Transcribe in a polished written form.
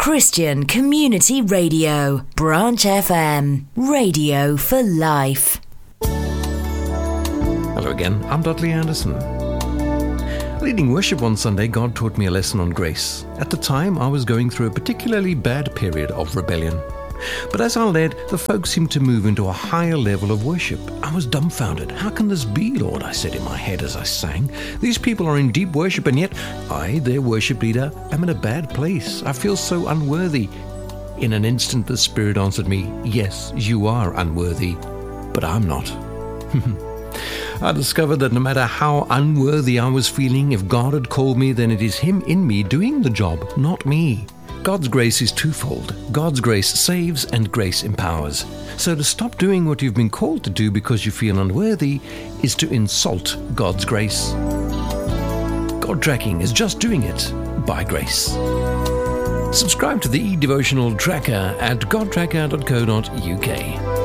Christian Community Radio, Branch FM, radio for life. Hello again, I'm Dudley Anderson. Leading worship one Sunday, God taught me a lesson on grace. At the time, I was going through a particularly bad period of rebellion. But as I led, the folk seemed to move into a higher level of worship. I was dumbfounded. How can this be, Lord? I said in my head as I sang. These people are in deep worship, and yet I, their worship leader, am in a bad place. I feel so unworthy. In an instant, the Spirit answered me, yes, you are unworthy, but I'm not. I discovered that no matter how unworthy I was feeling, if God had called me, then it is Him in me doing the job, not me. God's grace is twofold. God's grace saves and grace empowers. So to stop doing what you've been called to do because you feel unworthy is to insult God's grace. God Tracking is just doing it by grace. Subscribe to the e-devotional tracker at godtracker.co.uk.